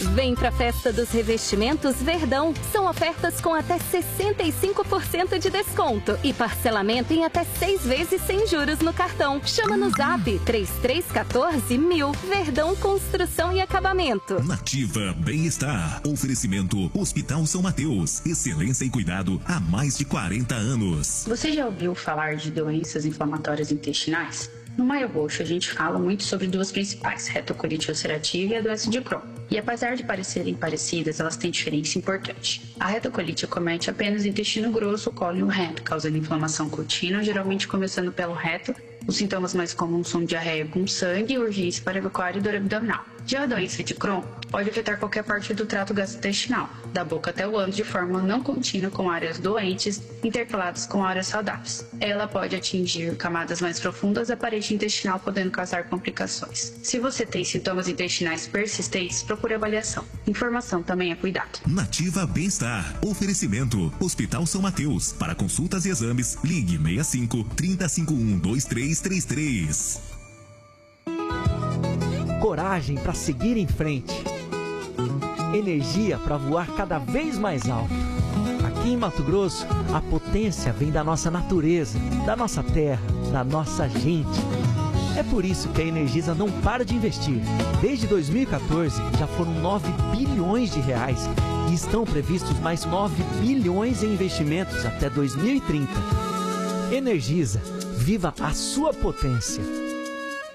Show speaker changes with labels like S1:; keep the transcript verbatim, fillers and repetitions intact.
S1: Vem pra festa dos revestimentos Verdão. São ofertas com até sessenta e cinco por cento de desconto e parcelamento em até seis vezes sem juros no cartão. Chama no Zap três três um quatro mil. Verdão Construção e Acabamento.
S2: Nativa Bem-Estar. Oferecimento Hospital São Mateus. Excelência e cuidado há mais de quarenta anos.
S3: Você já ouviu falar de doenças inflamatórias intestinais? No Maio Roxo, a gente fala muito sobre duas principais, retocolite ulcerativa e a doença de Crohn. E apesar de parecerem parecidas, elas têm diferença importante. A retocolite acomete apenas o intestino grosso, o colo e o reto, causando inflamação contínua, geralmente começando pelo reto. Os sintomas mais comuns são diarreia com sangue e urgência para evacuar e dor abdominal. Já a doença de Crohn pode afetar qualquer parte do trato gastrointestinal, da boca até o ânus, de forma não contínua, com áreas doentes intercaladas com áreas saudáveis. Ela pode atingir camadas mais profundas da parede intestinal, podendo causar complicações. Se você tem sintomas intestinais persistentes, procure avaliação. Informação também é cuidado.
S2: Nativa Bem-Estar. Oferecimento Hospital São Mateus. Para consultas e exames, ligue seis cinco, três cinco um, dois três três três.
S4: Coragem para seguir em frente. Energia para voar cada vez mais alto. Aqui em Mato Grosso, a potência vem da nossa natureza, da nossa terra, da nossa gente. É por isso que a Energisa não para de investir. Desde dois mil e quatorze, já foram nove bilhões de reais e estão previstos mais nove bilhões em investimentos até dois mil e trinta. Energisa, viva a sua potência.